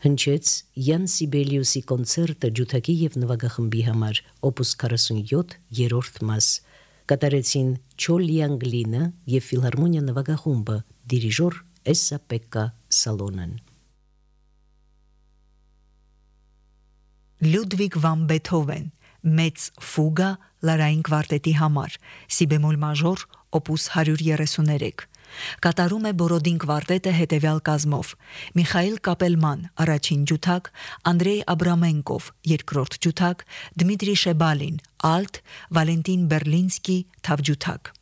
Հնչեց Յան Սիբելիուսի կոնցերտը ջութակի եւ նվագախմբի համար օպուս 47 երրորդ մաս կատարեցին Չոլյան Գլինը եւ ֆիլհարմոնիա նվագախումբը դիրիժոր Էսսա Պեկկա Սալոնեն Լյուդվիգ վան Բեթհովեն մեծ ֆուգա լարային կվարտետի համար սի բեմոլ մաժոր օպուս 133 կատարում է Բորոդին կվարտետը հետևյալ կազմով Միխայիլ Կապելման առաջին ջութակ Անդրեյ Աբրամենկով երկրորդ ջութակ Դմիտրի Շեբալին ալտ Վալենտին Բերլինսկի թավջութակ